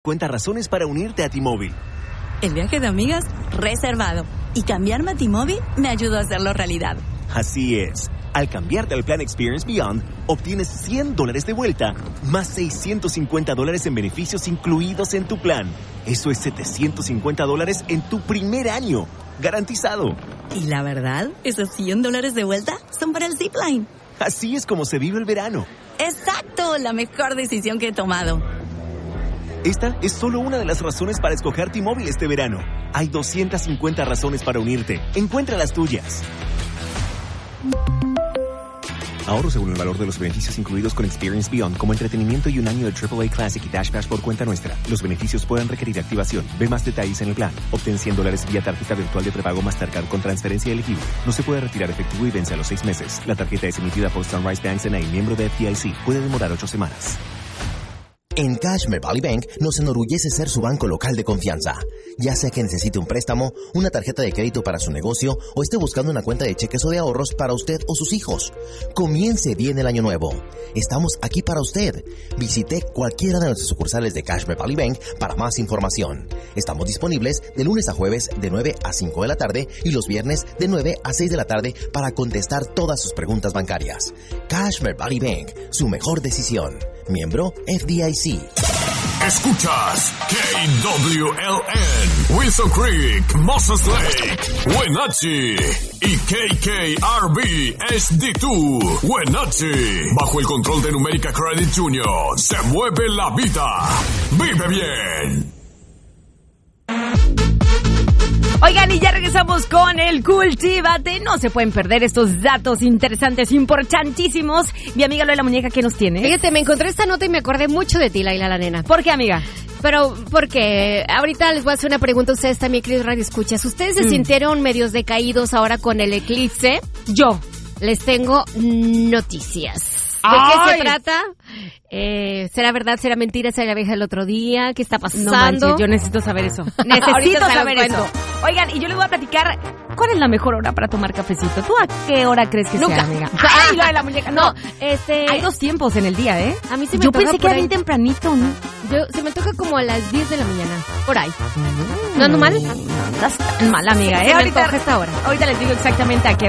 50 razones para unirte a T-Mobile. El viaje de amigas, reservado. Y cambiarme a T-Mobile me ayudó a hacerlo realidad. Así es. Al cambiarte al plan Experience Beyond, obtienes $100 de vuelta, más $650 en beneficios incluidos en tu plan. Eso es $750 en tu primer año. Garantizado. Y la verdad, esos $100 de vuelta son para el Zipline. Así es como se vive el verano. ¡Exacto! La mejor decisión que he tomado. Esta es solo una de las razones para escoger T-Mobile este verano. Hay 250 razones para unirte. Encuentra las tuyas. Ahorro según el valor de los beneficios incluidos con Experience Beyond, como entretenimiento y un año de AAA Classic y Dash Pass por cuenta nuestra. Los beneficios pueden requerir activación. Ve más detalles en el plan. Obtén $100 vía tarjeta virtual de prepago Mastercard con transferencia elegible. No se puede retirar efectivo y vence a los 6 meses. La tarjeta es emitida por Sunrise Banks N.A., miembro de FDIC. Puede demorar 8 semanas. En Cashmere Valley Bank nos enorgullece ser su banco local de confianza. Ya sea que necesite un préstamo, una tarjeta de crédito para su negocio o esté buscando una cuenta de cheques o de ahorros para usted o sus hijos. Comience bien el año nuevo. Estamos aquí para usted. Visite cualquiera de nuestras sucursales de Cashmere Valley Bank para más información. Estamos disponibles de lunes a jueves de 9 a 5 de la tarde y los viernes de 9 a 6 de la tarde para contestar todas sus preguntas bancarias. Cashmere Valley Bank, su mejor decisión. Miembro FDIC. Escuchas KWLN, Wilson Creek, Moses Lake, Wenatchee y KKRB HD2, Wenatchee. Bajo el control de Numérica Credit Union, se mueve la vida. Vive bien. Oigan, y ya regresamos con el Cultívate. No se pueden perder estos datos interesantes, importantísimos. Mi amiga Lola Muñeca, ¿qué nos tiene? Fíjate, me encontré esta nota y me acordé mucho de ti, Laila, la nena. ¿Por qué, amiga? Pero, porque ahorita les voy a hacer una pregunta a ustedes también, queridos radioescuchas. ¿Ustedes se sintieron medios decaídos ahora con el eclipse? Yo. Les tengo noticias. ¿De qué se trata? ¿Será verdad, será mentira, será la vieja del otro día? ¿Qué está pasando? No manches, yo necesito saber eso. Necesito saber eso. Oigan, y yo les voy a platicar cuál es la mejor hora para tomar cafecito. ¿Tú a qué hora crees que sea, amiga? Ay, la de la muñeca. No, hay 2 tiempos en el día, ¿eh? A mí se me Yo toca pensé que era bien tempranito, ¿no? Se me toca como a las 10 de la mañana, por ahí. ¿No ando mal? No andas tan mal, amiga, ¿eh? Ahorita esta hora. Ahorita les digo exactamente a qué hora.